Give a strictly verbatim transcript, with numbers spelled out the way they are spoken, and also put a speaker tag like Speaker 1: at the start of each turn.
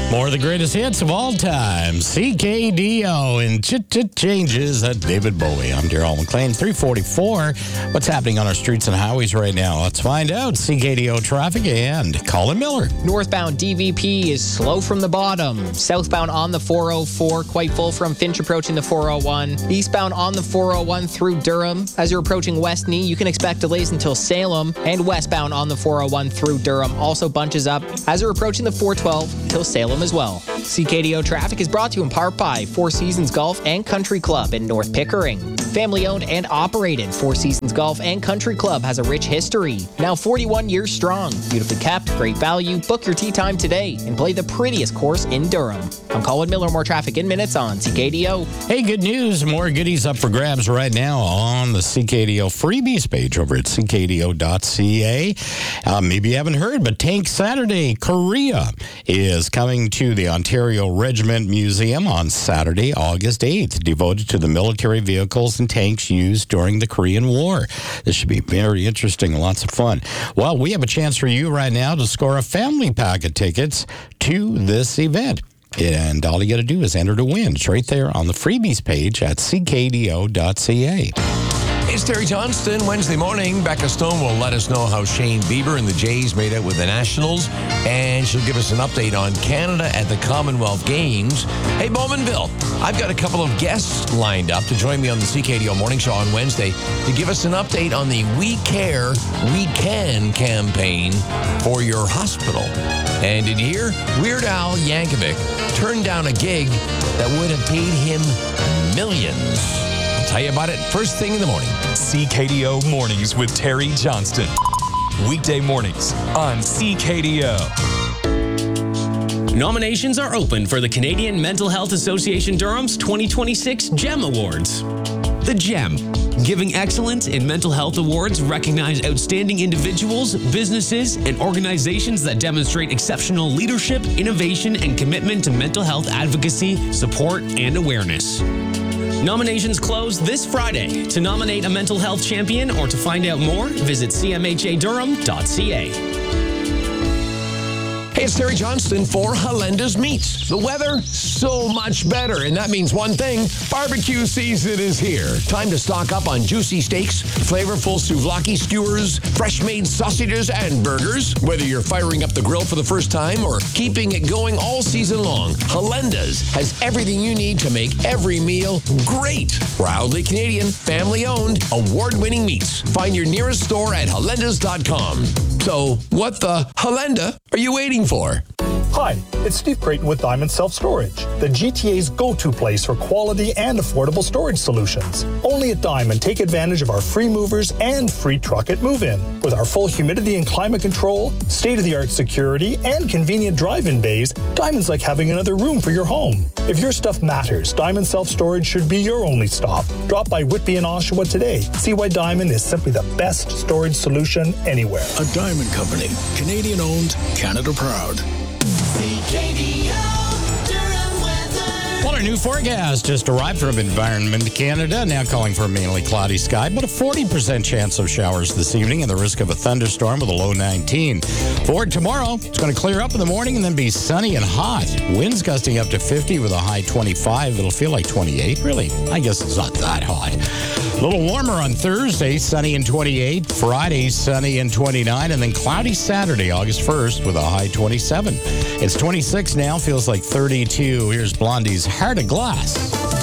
Speaker 1: More of the greatest hits of all time. C K D O and Chit Chit Changes at David Bowie. I'm Daryl McLean, three forty-four. What's happening on our streets and highways right now? Let's find out. C K D O traffic and Colin Miller.
Speaker 2: Northbound D V P is slow from the bottom. Southbound on the four oh four, quite full from Finch approaching the four oh one. Eastbound on the four oh one through Durham. As you're approaching Westney, you can expect delays until Salem. And westbound on the four oh one through Durham also bunches up as you're approaching the four twelve till Salem as well. C K D O traffic is brought to you in part by Four Seasons Golf and Country Club in North Pickering. Family owned and operated, Four Seasons Golf and Country Club has a rich history. Now forty-one years strong. Beautifully kept, great value. Book your tee time today and play the prettiest course in Durham. I'm Colin Miller. More traffic in minutes on C K D O.
Speaker 1: Hey, good news. More goodies up for grabs right now on the C K D O freebies page over at c k d o dot c a. Uh, maybe you haven't heard, but Tank Saturday Korea is coming to the Ontario Regiment Museum on Saturday, August eighth, devoted to the military vehicles and tanks used during the Korean War. This should be very interesting and lots of fun. Well, we have a chance for you right now to score a family pack of tickets to this event. And all you got to do is enter to win. It's right there on the freebies page at c k d o dot c a.
Speaker 3: It's Terry Johnston. Wednesday morning, Becca Stone will let us know how Shane Bieber and the Jays made it with the Nationals, and she'll give us an update on Canada at the Commonwealth Games. Hey, Bowmanville, I've got a couple of guests lined up to join me on the C K D O Morning Show on Wednesday to give us an update on the We Care, We Can campaign for your hospital. And did you hear? Weird Al Yankovic turned down a gig that would have paid him millions. Tell you about it first thing in the morning.
Speaker 4: C K D O Mornings with Terry Johnston. Weekday mornings on C K D O.
Speaker 5: Nominations are open for the Canadian Mental Health Association Durham's twenty twenty-six GEM Awards. The GEM, Giving Excellence in Mental Health Awards, recognize outstanding individuals, businesses, and organizations that demonstrate exceptional leadership, innovation, and commitment to mental health advocacy, support, and awareness. Nominations close this Friday. To nominate a mental health champion or to find out more, visit c m h a durham dot c a.
Speaker 3: Hey, it's Terry Johnston for Halenda's Meats. The weather, so much better. And that means one thing, barbecue season is here. Time to stock up on juicy steaks, flavorful souvlaki skewers, fresh-made sausages, and burgers. Whether you're firing up the grill for the first time or keeping it going all season long, Halenda's has everything you need to make every meal great. Proudly Canadian, family-owned, award-winning meats. Find your nearest store at halendas dot com. So, what the Halenda are you waiting for?
Speaker 6: Hi, it's Steve Creighton with Diamond Self Storage, the G T A's go-to place for quality and affordable storage solutions. Only at Diamond, take advantage of our free movers and free truck at move-in. With our full humidity and climate control, state-of-the-art security, and convenient drive-in bays, Diamond's like having another room for your home. If your stuff matters, Diamond Self Storage should be your only stop. Drop by Whitby and Oshawa today. See why Diamond is simply the best storage solution anywhere.
Speaker 7: A Diamond Company, Canadian-owned, Canada proud.
Speaker 1: Well, our new forecast just arrived from Environment Canada, now calling for a mainly cloudy sky, but a forty percent chance of showers this evening and the risk of a thunderstorm with a low nineteen. For tomorrow, it's going to clear up in the morning and then be sunny and hot. Winds gusting up to fifty with a high twenty-five. It'll feel like twenty-eight. Really, I guess it's not that hot. A little warmer on Thursday, sunny and twenty-eight. Friday, sunny and twenty-nine. And then cloudy Saturday, August first, with a high twenty-seven. It's twenty-six now, feels like thirty-two. Here's Blondie's Heart of Glass.